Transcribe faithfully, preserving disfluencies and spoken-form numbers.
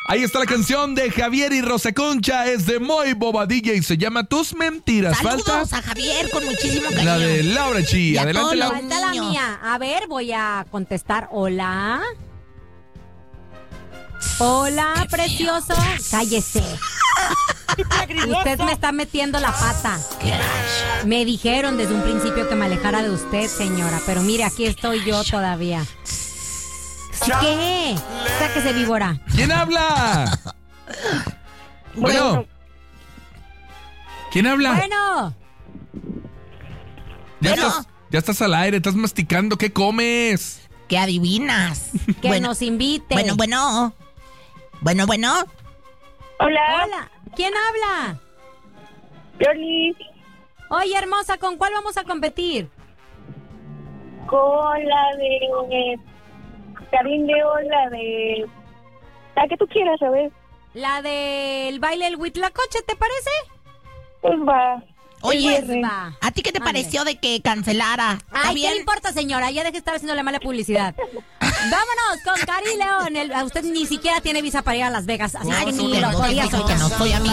Ahí está la canción de Javier y Rosa Concha, es de Muy Bobadilla y se llama Tus Mentiras. Saludos Falta a Javier con muchísimo cariño. la de Laura Chi. Y a Adelante, todos los Laura. Falta la niños. mía. A ver, voy a contestar. Hola. Hola, precioso. Cállese. Usted me está metiendo la pata. Me dijeron desde un principio que me alejara de usted, señora. Pero mire, aquí estoy yo todavía. ¿Qué? Sáquese, víbora. ¿Quién habla? Bueno. ¿Quién habla? Bueno. Ya, Bueno. estás, ya estás al aire, estás masticando. ¿Qué comes? ¿Qué adivinas? Que bueno, nos invite. bueno, bueno. Bueno, bueno. Hola, Hola. ¿Quién habla? Yoli, Oye, hermosa, ¿con cuál vamos a competir? con la de Karim León, la de la que tú quieras, ¿sabes? La del baile del Huitlacoche, ¿te parece? Pues va. Oye, El viernes. Va. ¿a ti qué te Ándale. pareció de que cancelara? ¿Está Ay, ¿qué bien? le importa, señora? Ya deje de estar haciéndole mala publicidad. Vámonos con Cari León. El- usted ni siquiera tiene visa para ir a Las Vegas. Así Ay, que sí ni tengo, lo podía dijo que soñar. no soy amiga.